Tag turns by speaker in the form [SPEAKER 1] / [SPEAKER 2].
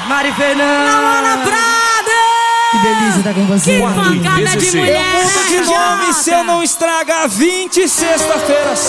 [SPEAKER 1] Mari Fernanda.
[SPEAKER 2] Laura Prado.
[SPEAKER 1] Que delícia estar com você.
[SPEAKER 2] Que pancada de mulher.
[SPEAKER 3] Eu mudo de nome se eu não estragar 20 sexta-feira.